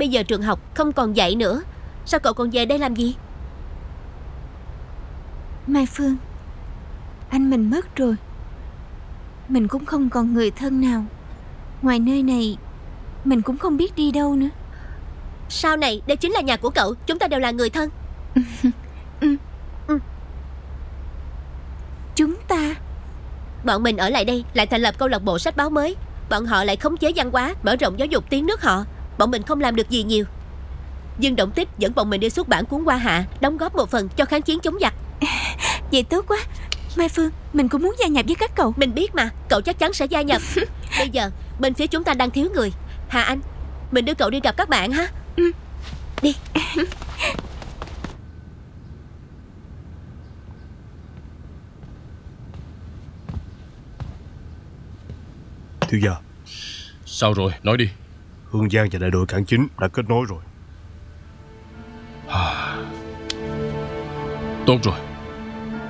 Bây giờ trường học không còn dạy nữa, sao cậu còn về đây làm gì? Mai Phương, anh mình mất rồi. Mình cũng không còn người thân nào. Ngoài nơi này, mình cũng không biết đi đâu nữa. Sau này đây chính là nhà của cậu, chúng ta đều là người thân. Chúng ta. Bọn mình ở lại đây lại thành lập câu lạc bộ sách báo mới. Bọn họ lại khống chế văn hóa, mở rộng giáo dục tiếng nước họ. Bọn mình không làm được gì nhiều. Dương Động Tích dẫn bọn mình đi xuất bản cuốn Hoa Hạ, đóng góp một phần cho kháng chiến chống giặc. Vậy tốt quá. Mai Phương, mình cũng muốn gia nhập với các cậu. Mình biết mà, cậu chắc chắn sẽ gia nhập. Bây giờ bên phía chúng ta đang thiếu người. Hà Anh, mình đưa cậu đi gặp các bạn ha. Đi. Thiếu gia. Sao rồi, nói đi. Hương Giang và đại đội cảng chính đã kết nối rồi. Tốt rồi.